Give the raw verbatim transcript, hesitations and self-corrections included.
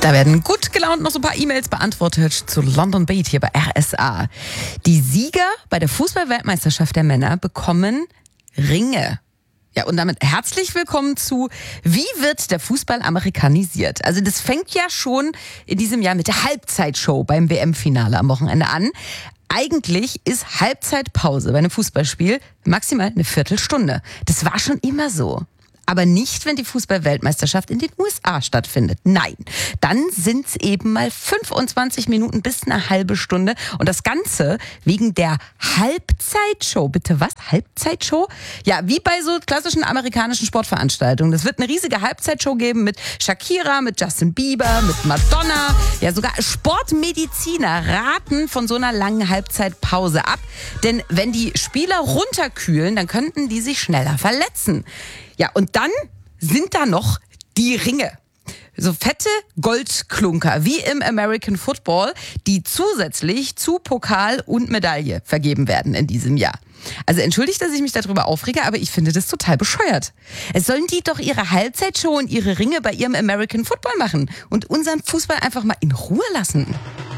Da werden gut gelaunt noch so ein paar E-Mails beantwortet zu London Beat hier bei R S A. Die Sieger bei der Fußball-Weltmeisterschaft der Männer bekommen Ringe. Ja, und damit herzlich willkommen zu Wie wird der Fußball amerikanisiert? Also das fängt ja schon in diesem Jahr mit der Halbzeitshow beim W M-Finale am Wochenende an. Eigentlich ist Halbzeitpause bei einem Fußballspiel maximal eine Viertelstunde. Das war schon immer so. Aber nicht, wenn die Fußball-Weltmeisterschaft in den U S A stattfindet. Nein, dann sind's eben mal fünfundzwanzig Minuten bis eine halbe Stunde. Und das Ganze wegen der Halbzeitshow. Bitte was? Halbzeitshow? Ja, wie bei so klassischen amerikanischen Sportveranstaltungen. Das wird eine riesige Halbzeitshow geben mit Shakira, mit Justin Bieber, mit Madonna. Ja, sogar Sportmediziner raten von so einer langen Halbzeitpause ab. Denn wenn die Spieler runterkühlen, dann könnten die sich schneller verletzen. Ja, und dann sind da noch die Ringe. So fette Goldklunker, wie im American Football, die zusätzlich zu Pokal und Medaille vergeben werden in diesem Jahr. Also entschuldigt, dass ich mich darüber aufrege, aber ich finde das total bescheuert. Es sollen die doch ihre Halbzeitshow und ihre Ringe bei ihrem American Football machen und unseren Fußball einfach mal in Ruhe lassen.